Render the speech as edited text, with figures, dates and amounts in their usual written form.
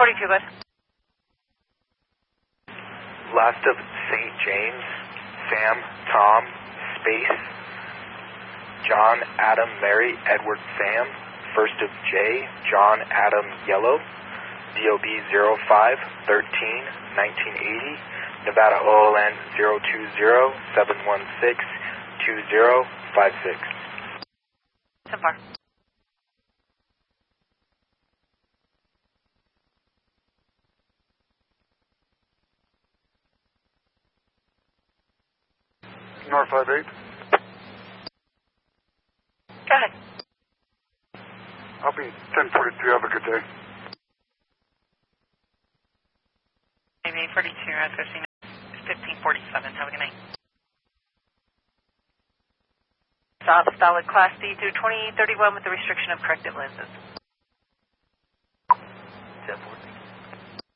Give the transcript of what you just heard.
42, bud. Last of St. James, Sam, Tom, Space, John, Adam, Mary, Edward, Sam. First of J, John, Adam, Yellow. DOB 05-13, 1980. Nevada OLN 020-716-2056. So far. North 58. Go ahead. I'll be 1042. Have a good day. Maybe 42, Red 59. 1547. Have a good night. Stop solid Class D through 2031 with the restriction of corrective lenses. 1014.